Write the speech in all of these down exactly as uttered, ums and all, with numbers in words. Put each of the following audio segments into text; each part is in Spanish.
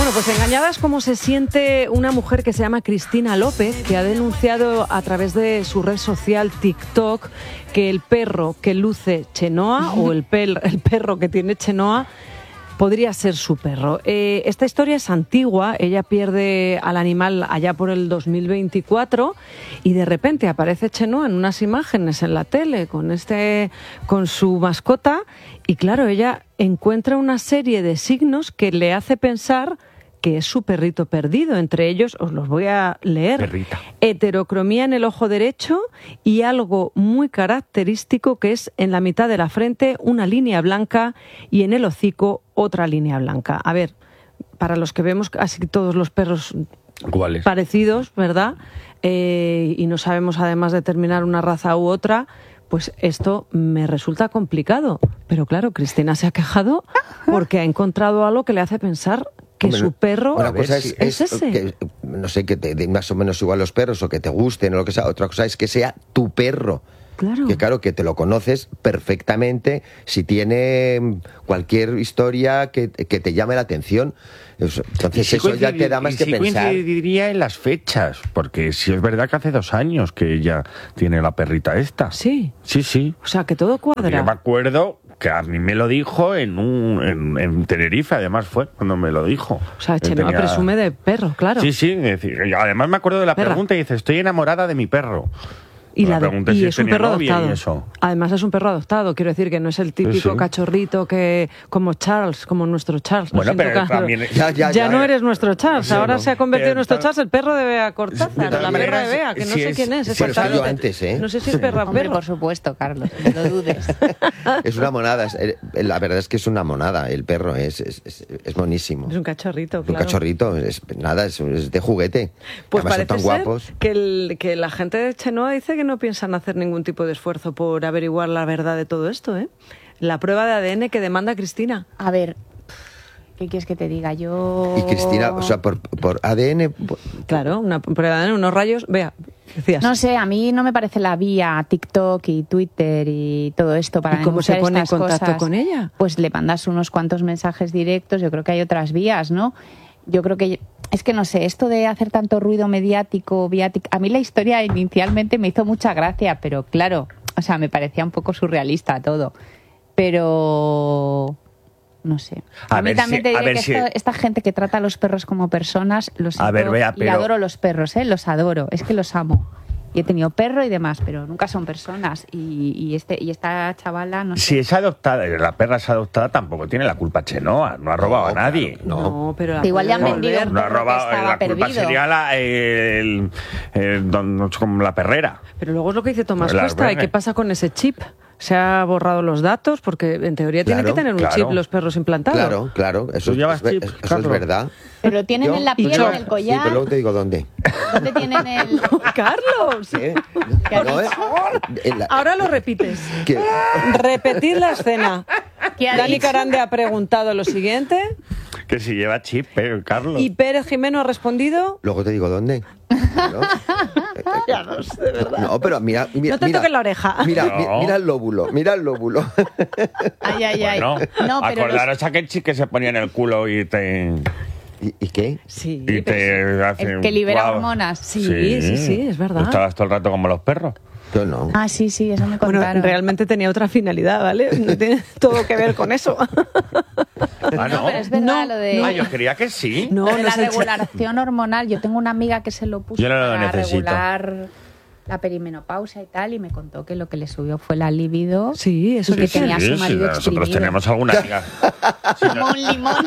Bueno, pues engañada es como se siente una mujer que se llama Cristina López, que ha denunciado a través de su red social TikTok que el perro que luce Chenoa o el, pel, el perro que tiene Chenoa podría ser su perro. Eh, esta historia es antigua, ella pierde al animal allá por el dos mil veinticuatro y de repente aparece Chenoa en unas imágenes en la tele con, este, con su mascota y claro, ella encuentra una serie de signos que le hace pensar que es su perrito perdido. Entre ellos, os los voy a leer. Perrita. Heterocromía en el ojo derecho y algo muy característico que es en la mitad de la frente una línea blanca y en el hocico otra línea blanca. A ver, para los que vemos casi todos los perros ¿Cuáles? parecidos, ¿verdad? Eh, y no sabemos además determinar una raza u otra, pues esto me resulta complicado. Pero claro, Cristina se ha quejado porque ha encontrado algo que le hace pensar que Hombre, su perro una cosa es, es, es ese. que, no sé, que te den más o menos igual los perros o que te gusten o lo que sea. Otra cosa es que sea tu perro. Claro. Que claro, que te lo conoces perfectamente si tiene cualquier historia que, que te llame la atención. Entonces sí eso ya te da más y que sí pensar. coincidiría en las fechas, porque si es verdad que hace dos años que ella tiene la perrita esta. Sí. Sí, sí. O sea, que todo Porque cuadra. yo me acuerdo que a mí me lo dijo en un en, en Tenerife, además fue cuando me lo dijo. O sea, Él Chenoa tenía- presume de perro, claro. Sí, sí, es decir, y además me acuerdo de la Perra. pregunta y dice, estoy enamorada de mi perro. Y, Me la de- pregunté y si es un tenía perro novia y adoptado. eso. Además es un perro adoptado, quiero decir que no es el típico sí. cachorrito que como Charles, como nuestro Charles. Lo Bueno, siento, pero Carlos. también- Ya, ya, Ya ya. no eres nuestro Charles, Sí, ahora no. se ha convertido en Pero nuestro tal- Charles, el perro de Bea Cortázar, De todas la perra de maneras, Bea, que no si sé es- quién es. si es exactamente. yo antes, ¿eh? No sé si es perra o Hombre, perro. por supuesto, Carlos, no lo dudes. Es una monada. Es- eh, la verdad es que es una monada. El perro es, es, es, es monísimo. Es un cachorrito, Un claro. cachorrito. Es, nada, es, es de juguete. Pues Además son parece tan ser guapos. que, el, que la gente de Chenoa dice que no piensan hacer ningún tipo de esfuerzo por averiguar la verdad de todo esto, ¿eh? La prueba de A D N que demanda Cristina. A ver, ¿qué quieres que te diga? Yo... Y Cristina, o sea, por, por A D N... por- Claro, una prueba de A D N, unos rayos. Vea, decías. No sé, a mí no me parece la vía TikTok y Twitter y todo esto para ¿Y cómo se denunciar pone en estas contacto cosas. con ella? Pues le mandas unos cuantos mensajes directos, yo creo que hay otras vías, ¿no? Yo creo que... Es que no sé, esto de hacer tanto ruido mediático, viático... A mí la historia inicialmente me hizo mucha gracia, pero claro, o sea, me parecía un poco surrealista todo. Pero... No sé. A, A mí ver también si- te a diré ver que si- esto- esta gente que trata a los perros como personas, los A ver, siento, Bea, y pero- adoro los perros, ¿eh? Los adoro, es que los amo. Y he tenido perro y demás, pero nunca son personas. Y, y este y esta chavala, no sé. Si es adoptada, la perra es adoptada, tampoco tiene la culpa Chenoa, no ha robado No, a nadie. claro, no. pero la Igual le han puede vendido devolver. un No ha perro que robado, estaba la culpa perdido. sería la, el, el- don- como la perrera. Pero luego es lo que dice Tomás Las Cuesta. ¿Y verde. qué pasa con ese chip? ¿Se ha borrado los datos? Porque en teoría tienen Claro, que tener un claro. chip los perros implantados. Claro, claro. Eso, ¿Tú llevas es, ve- chip, eso es Carlos? verdad. Pero lo tienen Yo- en la y piel, yo- en el Sí, collar. pero luego te digo dónde. ¿Dónde tienen el...? ¡Carlos! ¿Eh? ¿Qué has No, ¿eh? dicho? En la- Ahora lo repites. que- Repetir la escena. ¿Qué ha Dani dicho? Carande ha preguntado lo siguiente Que si lleva chip, pero Carlos. y Pérez Jimeno ha respondido... Luego te digo dónde. Claro. Ya no sé, de verdad. No, pero mira, mira, No te mira, toques la oreja. Mira, No. mi- mira el lóbulo, mira el lóbulo. Ay, ay, ay. Bueno, No, pero los- acordaros aquel chip que se ponía en el culo y te... ¿Y, y qué? Sí, Y pero te hace, el que libera guau. hormonas. Sí, sí, sí, es verdad. Estabas todo el rato como los perros. Yo no. Ah, sí, sí, eso me Bueno, contaron. realmente tenía otra finalidad, ¿vale? No tiene todo que ver con eso. Ah, No, pero es verdad No, lo de... Ah, yo creía que sí. No, Lo de no la es el chip. regulación hormonal. Yo tengo una amiga que se lo puso Yo no lo para necesito. regular la perimenopausia y tal, y me contó que lo que le subió fue la libido. Sí, eso y que dicen. tenía a su marido nosotros exprimido. teníamos alguna amiga. Sí, no- Como un limón.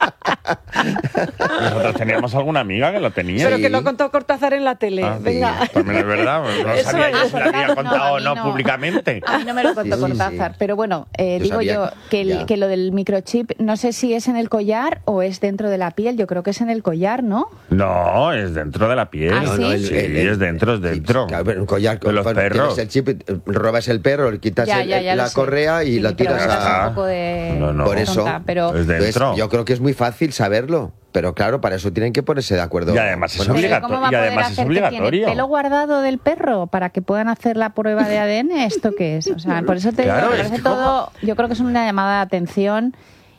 nosotros teníamos alguna amiga que lo tenía. Pero Sí. que lo contó Cortázar en la tele. Ah, Venga. sí. También es verdad, no Eso sabía yo es. si lo había No, contado a o mí no no. públicamente. A mí no me lo contó Sí, Cortázar, sí. pero bueno, eh, Yo digo sabía yo que, el- ya. que lo del microchip, no sé si es en el collar o es dentro de la piel, yo creo que es en el collar, ¿no? No, es dentro de la piel. Ah, No, no, el- Sí, el- el- es dentro, es sí, dentro. claro, pero un collar De los bueno, perros. tienes el chip, eh, robas el perro, le quitas Ya, el- ya, ya la lo sé. correa y Sí, la pero tiras me das a... un poco de No, no. Por eso, tonta, pero... Es dentro. Entonces, yo creo que es muy fácil saberlo, pero claro, para eso tienen que ponerse de acuerdo. Y además es Bueno, Pero obligato- ¿cómo va a y poder además es hacer que tiene obligatorio. pelo guardado del perro para que puedan hacer la prueba de A D N? ¿Esto qué es? O sea, por eso te Claro, digo, me es parece que todo... Yo creo que es una llamada de atención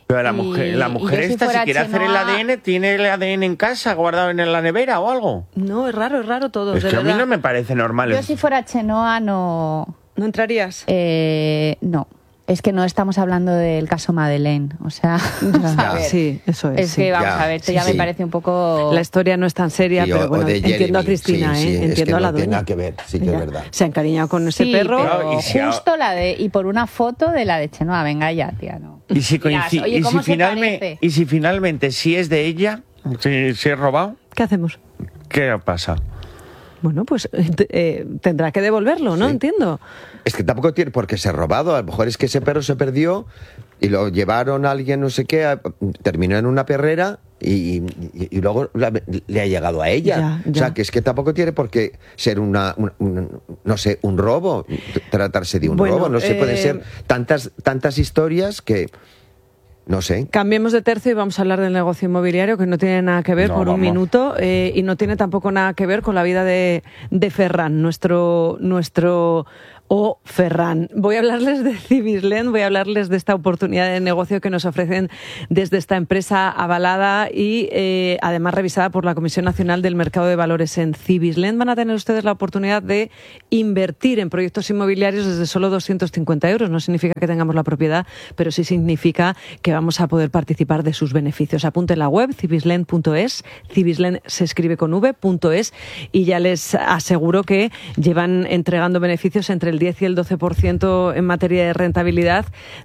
Pero la Y- mujer, la y mujer yo si esta, si fuera quiere hacer el Chenoa- A D N, ¿tiene el A D N en casa guardado en la nevera o algo? No, es raro, es raro todo. Es de que a mí verdad. no me parece normal. Yo si fuera Chenoa no... ¿No entrarías? Eh, no. Es que no estamos hablando del caso Madeleine. O sea, vamos a ver. Sí, eso es. Es sí. que vamos Ya, a ver, esto sí, ya me sí. parece un poco... La historia no es tan seria, Sí, pero o- o bueno, de entiendo a Jeremy, Cristina, sí, ¿eh? sí, es Entiendo que a la no tiene dueña. nada que ver, sí que es Ya. verdad. Se ha encariñado con ese Sí, perro. pero Y si a- justo la de... Y por una foto de la de Chenoa, venga ya, tía, no. Y si, Dirás, coinci- oye, y, ¿cómo si se finalmente, parece? y si finalmente si es de ella, si, si es robado, ¿Qué hacemos? ¿qué pasa? Bueno, pues eh, te- eh, tendrá que devolverlo, ¿no? Sí. Entiendo. Es que tampoco tiene por qué ser robado. A lo mejor es que ese perro se perdió y lo llevaron a alguien, no sé qué, a- terminó en una perrera y, y- y luego la- le ha llegado a ella. Ya, ya. O sea, que es que tampoco tiene por qué ser una, un- un- no sé, un robo, t- tratarse de un Bueno, robo. No sé, eh, pueden ser tantas, tantas historias que, no sé. Cambiemos de tercio y vamos a hablar del negocio inmobiliario, que no tiene nada que ver No, por un vamos. minuto eh, y no tiene tampoco nada que ver con la vida de, de Ferran, nuestro, nuestro o Ferran. Voy a hablarles de Civisland, voy a hablarles de esta oportunidad de negocio que nos ofrecen desde esta empresa avalada y eh, además revisada por la Comisión Nacional del Mercado de Valores en Civisland. Van a tener ustedes la oportunidad de invertir en proyectos inmobiliarios desde solo doscientos cincuenta euros. No significa que tengamos la propiedad, pero sí significa que vamos a poder participar de sus beneficios. Apunte en la web civisland punto es, Civisland se escribe con v punto es, y ya les aseguro que llevan entregando beneficios entre el diez y el doce por ciento en materia de rentabilidad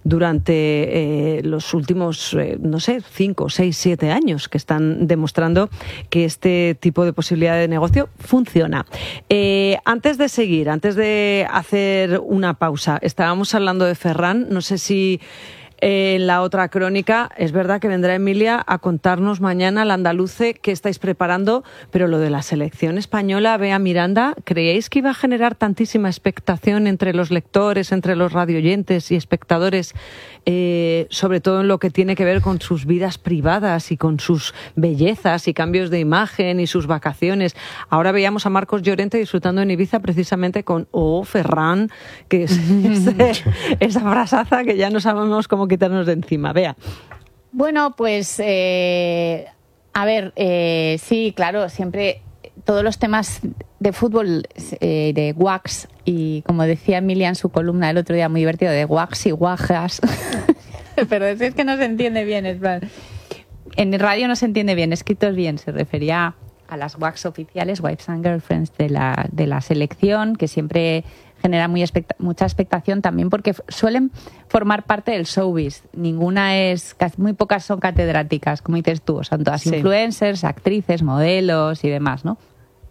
durante eh, los últimos, eh, no sé, cinco, seis, siete años, que están demostrando que este tipo de posibilidad de negocio funciona. Eh, antes de seguir, antes de hacer una pausa, estábamos hablando de Ferran, no sé si en la otra crónica, es verdad que vendrá Emilia a contarnos mañana la andaluce que estáis preparando, pero lo de la selección española, Bea Miranda, ¿creéis que iba a generar tantísima expectación entre los lectores, entre los radioyentes y espectadores, eh, sobre todo en lo que tiene que ver con sus vidas privadas y con sus bellezas y cambios de imagen y sus vacaciones? Ahora veíamos a Marcos Llorente disfrutando en Ibiza precisamente con Oh, Ferran, que es ese- esa frasaza que ya no sabemos cómo quitarnos de encima. Vea. Bueno, pues, eh, a ver, eh, sí, claro, siempre todos los temas de fútbol, eh, de wax, y como decía Emilia en su columna el otro día, muy divertido, de wax y guajas. Pero es es que no se entiende bien, es plan- en radio no se entiende bien, escrito es bien, se refería a las wax oficiales, Wives and Girlfriends de la, de la selección, que siempre genera muy expecta- mucha expectación también porque f- suelen formar parte del showbiz. Ninguna es, casi- muy pocas son catedráticas, como dices tú, son todas Sí. influencers, actrices, modelos y demás, ¿no?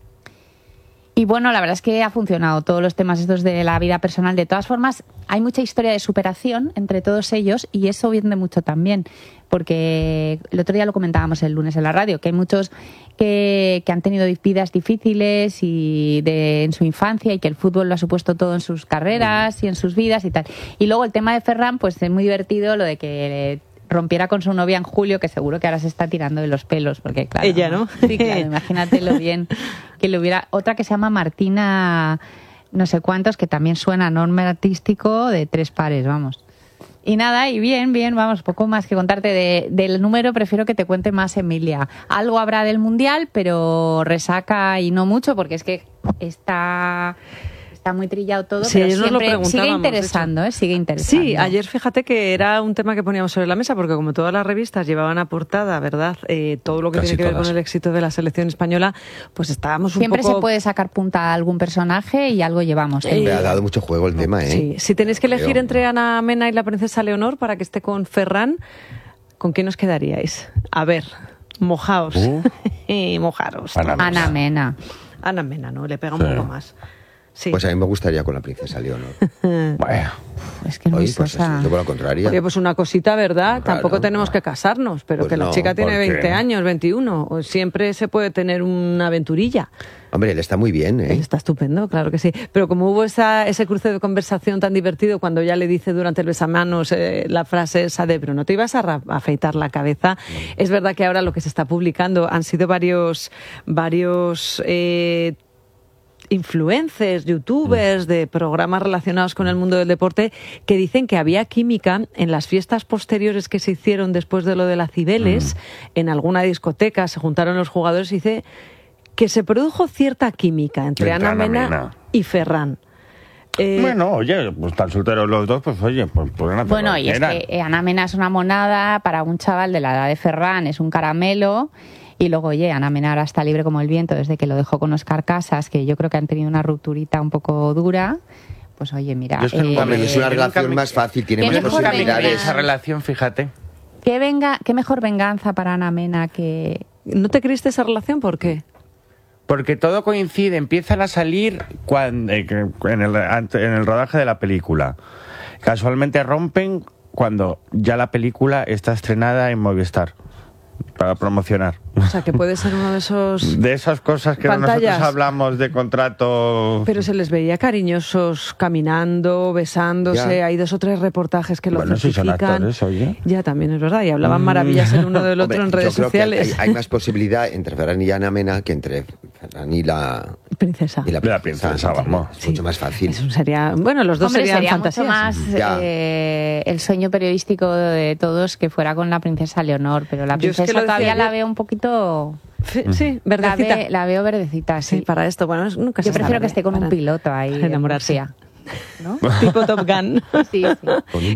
Y bueno, la verdad es que ha funcionado todos los temas estos de la vida personal. De todas formas, hay mucha historia de superación entre todos ellos y eso vende mucho también. Porque el otro día lo comentábamos el lunes en la radio, que hay muchos que, que han tenido vidas difíciles y de, en su infancia y que el fútbol lo ha supuesto todo en sus carreras y en sus vidas y tal. Y luego el tema de Ferran, pues es muy divertido lo de que rompiera con su novia en julio, que seguro que ahora se está tirando de los pelos, porque claro... Ella, ¿no? Sí, claro, imagínate lo bien que le hubiera... Otra que se llama Martina no sé cuántos, que también suena a nombre artístico de tres pares, vamos. Y nada, y bien, bien, vamos, poco más que contarte de, del número, prefiero que te cuente más Emilia. Algo habrá del Mundial, pero resaca y no mucho, porque es que está... Está muy trillado todo, Sí, pero ayer nos lo siempre sigue preguntábamos, interesando, ¿eh? Sigue interesando. Sí, ayer fíjate que era un tema que poníamos sobre la mesa, porque como todas las revistas llevaban a portada, ¿verdad? Eh, todo lo que Casi tiene que ver todas. con el éxito de la selección española, pues estábamos un Siempre poco... se puede sacar punta a algún personaje y algo llevamos. ¿eh? Me ha dado mucho juego el tema, ¿eh? Sí, si tenéis que elegir Creo. entre Ana Mena y la princesa Leonor para que esté con Ferran, ¿con quién os quedaríais? A ver, mojaos. Uh. Mojaros. Ana Mena. Ana Mena. Ana Mena, ¿no? Le pega un Sí. poco más. Sí. Pues a mí me gustaría con la princesa Leonor. Bueno, Es que es muy Oye, pues sosa. yo por la contraria. Oye, pues una cosita, ¿verdad? Claro. Tampoco tenemos que casarnos, pero Pues que la no, chica tiene ¿por qué? veinte años, veintiuno. O siempre se puede tener una aventurilla. Hombre, él está muy bien, Él ¿eh? está estupendo, claro que sí. Pero como hubo esa, ese cruce de conversación tan divertido cuando ya le dice durante el besamanos eh, la frase esa de pero no te ibas a, ra- a afeitar la cabeza, es verdad que ahora lo que se está publicando han sido varios, varios eh, influencers, youtubers, de programas relacionados con el mundo del deporte, que dicen que había química en las fiestas posteriores que se hicieron después de lo de la Cibeles, mm. en alguna discoteca, se juntaron los jugadores y dice que se produjo cierta química entre, entre Ana Mena, Mena y Ferran. Eh, bueno, oye, pues están solteros los dos, pues oye, pues pueden hacer Bueno, y es que Ana Mena es una monada, para un chaval de la edad de Ferran es un caramelo, y luego, oye, Ana Mena ahora está libre como el viento desde que lo dejó con Óscar Casas, que yo creo que han tenido una rupturita un poco dura. Pues oye, mira... Es, eh, es una relación mi... más fácil, tiene más posibilidades. Esa relación, fíjate. ¿Qué, venga, ¿Qué mejor venganza para Ana Mena que...? ¿No te creíste esa relación? ¿Por qué? Porque todo coincide, empiezan a salir cuando, eh, en, el, en el rodaje de la película. Casualmente rompen cuando ya la película está estrenada en Movistar para promocionar. O sea, que puede ser uno de esos... De esas cosas que pantallas. Nosotros hablamos de contrato... Pero se les veía cariñosos, caminando, besándose. Ya. Hay dos o tres reportajes que lo bueno, certifican. Sí, son actores, oye. Ya, también es verdad. Y hablaban maravillas el uno del otro. Hombre, en redes yo creo sociales. Que hay, hay más posibilidad entre Ferran y Ana Mena que entre Ferran y la... Princesa. Y la princesa, la princesa vamos. Es mucho sí. más fácil. Eso sería... Bueno, los dos Hombre, serían sería fantasías. mucho más eh, el sueño periodístico de todos que fuera con la princesa Leonor. Pero la princesa es que todavía la veo un poquito... Sí, verdecita. La, ve, la veo verdecita, sí. sí. Para esto, bueno, nunca Yo se prefiero sabe, que esté con para un piloto ahí. Enamorarse. ¿No? Tipo Top Gun. Sí, sí.